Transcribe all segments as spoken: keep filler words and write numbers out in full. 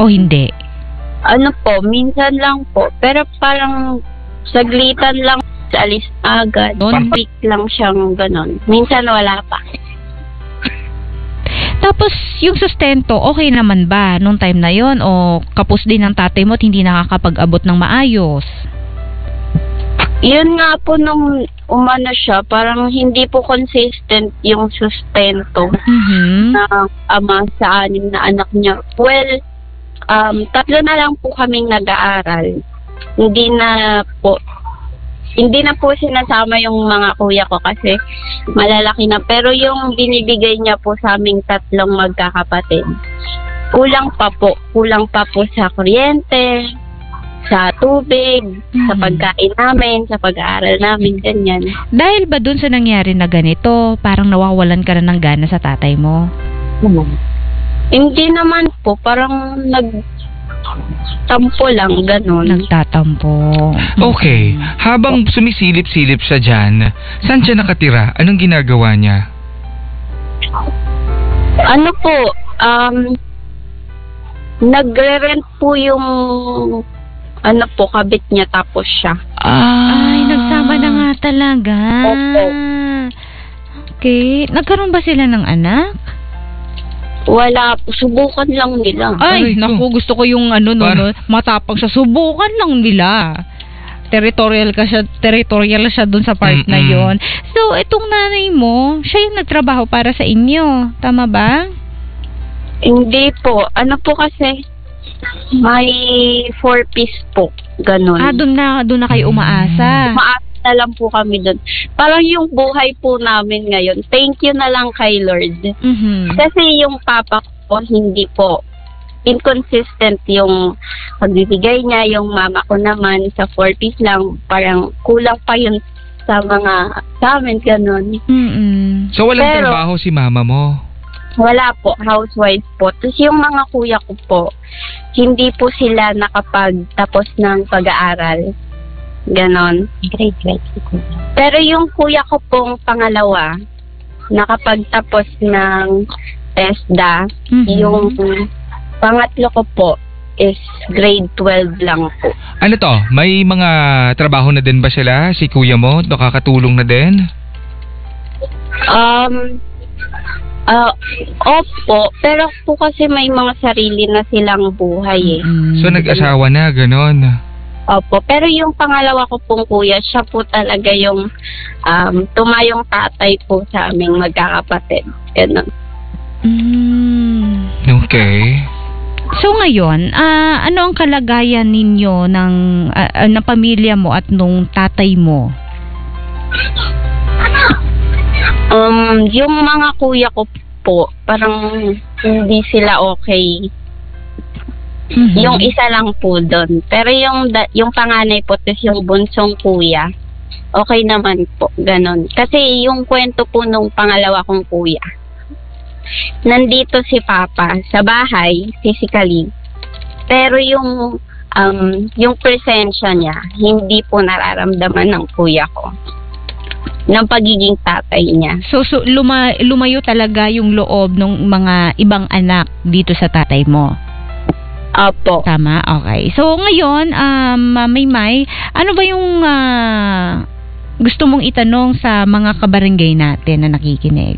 O hindi? Ano po, minsan lang po. Pero parang saglitan lang, alis agad. One week lang siyang ganon. Minsan wala pa. Tapos, yung sustento, okay naman ba nung time na yon? O kapos din ng tatay mo at hindi nakakapag-abot ng maayos? Yun nga po nung umano siya, parang hindi po consistent yung sustento Mm-hmm. ng ama sa anim na anak niya. Well, um, tatlo na lang po kaming nag-aaral. Hindi na po, hindi na po sinasama yung mga kuya ko kasi malalaki na. Pero yung binibigay niya po sa aming tatlong magkakapatid, kulang pa po. Kulang pa po sa kuryente, sa tubig, Mm-hmm. sa pagkain namin, sa pag-aaral namin, ganyan. Dahil ba dun sa nangyari na ganito, parang nawawalan ka na ng gana sa tatay mo? Hindi naman po, parang nagtampo lang, ganun. Nagtatampo. Okay. Habang sumisilip-silip siya dyan, saan siya nakatira? Anong ginagawa niya? Ano po, um, nagre-rent po yung, ano po, kabit niya tapos siya. Ah. Ay, nagsama na nga talaga. Opo. Okay. Nagkaroon ba sila ng anak? Wala po, subukan lang nila. Ay, Aray ko. naku, gusto ko yung ano, no, Para- no, matapang siya. Subukan lang nila. Territorial ka siya, territorial siya dun sa part na Mm-mm. yon. So, itong nanay mo, siya yung nagtrabaho para sa inyo. Tama ba? Hindi po, ano po kasi, may four piece po, ganun. Ah, dun na, dun na kayo umaasa. Maasa na lang po kami doon. Parang yung buhay po namin ngayon, thank you na lang kay Lord. Mhm. Kasi yung papa ko, hindi po inconsistent yung pagbibigay niya. Yung mama ko naman, sa four piece lang, parang kulang pa yun sa mga, sa amin, ganun. Mm-mm. So, walang Pero- trabaho si mama mo? Wala po, housewife po. Tapos yung mga kuya ko po, hindi po sila nakapagtapos ng pag-aaral. Ganon. Grade twelve. Pero yung kuya ko pong pangalawa, nakapagtapos ng TESDA. Mhm. Yung pangatlo ko po is grade twelve lang po. Ano to? May mga trabaho na din ba sila? Si kuya mo? Nakakatulong na din? Um, ah, opo, pero po kasi may mga sarili na silang buhay eh. Mm. So, nag-asawa na, ganon. Opo, pero yung pangalawa ko pong kuya, siya po talaga yung um, tumayong tatay po sa aming magkakapatid. Ganun. Mm. Okay. So ngayon, ah, ano ang kalagayan ninyo ng ah, ah, ng pamilya mo at nung tatay mo? Um, yung mga kuya ko po, parang hindi sila okay. Mhm. Yung isa lang po doon. Pero yung da- yung panganay po, tapos yung bunsong kuya, okay naman po, ganun. Kasi yung kwento po nung pangalawa kong kuya, nandito si Papa sa bahay, physically. Pero yung um, yung presensya niya, hindi po nararamdaman ng kuya ko. Ng pagiging tatay niya. So, so luma, lumayo talaga yung loob ng mga ibang anak dito sa tatay mo. Opo. Tama? Okay. So ngayon, um, Maymay, ano ba yung ah, gusto mong itanong sa mga kabarangay natin na nakikinig?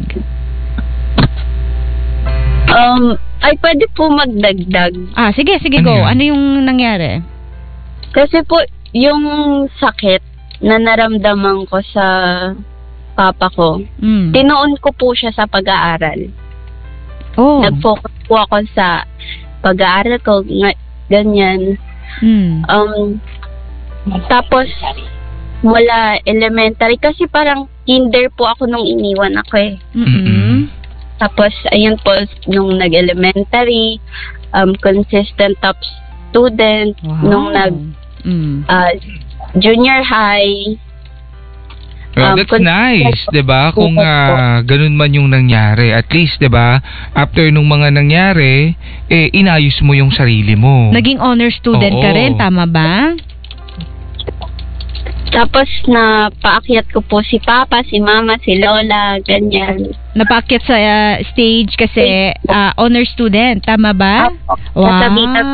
Um, ay pwede po magdagdag. Ah, sige, sige, Ano go. yan? Ano yung nangyari? Kasi po, yung sakit na naramdaman ko sa papa ko, Mm. tinoon ko po siya sa pag-aaral. Oh. Nag-focus po ako sa pag-aaral ko, nga- ganyan. Mm. Um, tapos, mula elementary, kasi parang kinder po ako nung iniwan ako eh. Mm-mm. Tapos, ayun po, nung nag-elementary, um, consistent top student, Wow. nung nag Mm. uh, junior high. Well, Um, that's kun- nice, 'di ba? Kung Opo. ah, ganun man yung nangyari, at least 'di ba? After nung mga nangyari, eh inayos mo yung sarili mo. Naging honor student ka Oo. rin, tama ba? Tapos na paakyat ko po si Papa, si Mama, si Lola, ganyan. Napakyat sa ah, stage kasi ah, honor student, tama ba? Apo. Katabi-